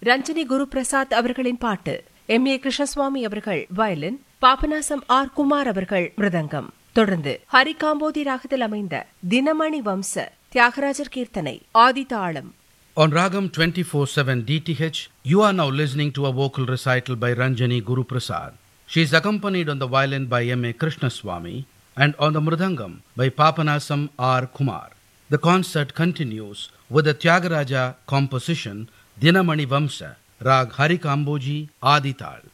ரஞ்சனி குரு பிரசாத் அவர்களின் பாட்டு, M.A. கிருஷ்ணசுவாமி அவர்கள் வயலின், பாபநாசம் R. குமார் அவர்கள் மிருதங்கம். தொடர்ந்து ஹரி காம்போதி ராகத்தில் அமைந்த தினமணி வம்ச தியாகராஜர் கீர்த்தனை ஆதி தாளம். On Ragam 24/7 DTH, you are now listening to a vocal recital by Ranjani Guru Prasad. She is accompanied on the violin by M.A. Krishnaswamy and on the mridangam by Papanasam R. Kumar. The concert continues with the Tyagaraja composition Dinamani Vamsa, Rag Hari Kamboji Adi Tal.